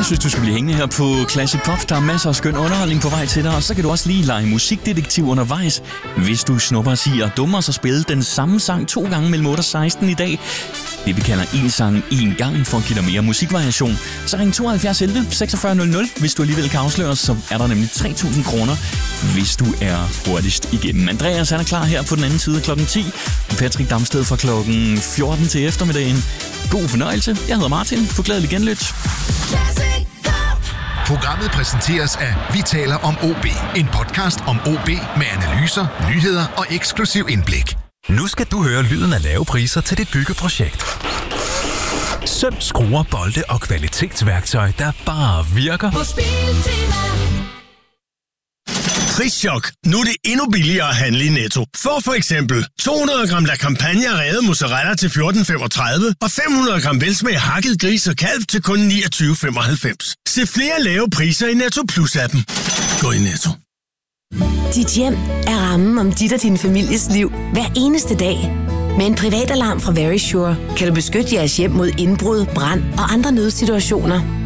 hvis du skal blive hængende her på Classic Pop. Der er masser af skøn underholdning på vej til dig, og så kan du også lige lege musikdetektiv undervejs. Hvis du snupper sig og dummer så spille den samme sang 2 gange mellem 8 og 16 i dag. Det vi kalder en sang en gang for at give dig mere musikvariation. Så ring 72 11 46 00. Hvis du alligevel kan afsløre, så er der nemlig 3.000 kroner, hvis du er hurtigst igennem. Andreas han er klar her på den anden side klokken 10. Patrick Damsted fra klokken 14 til eftermiddagen. God fornøjelse. Jeg hedder Martin. På glædelig genlyt. Programmet præsenteres af Vi taler om OB. En podcast om OB med analyser, nyheder og eksklusiv indblik. Nu skal du høre lyden af lave priser til dit byggeprojekt. Søm, skruer, bolde og kvalitetsværktøj, der bare virker. Hos Biltema. Prischok. Nu er det endnu billigere at handle i Netto. Få for eksempel 200 gram La Campagna revet mozzarella til 14,35 og 500 gram velsmag hakket gris og kalv til kun 29,95. Se flere lave priser i Netto Plus-appen. Gå i Netto. Dit hjem er rammen om dit og din families liv hver eneste dag. Med en privatalarm fra Verisure kan du beskytte jeres hjem mod indbrud, brand og andre nødsituationer.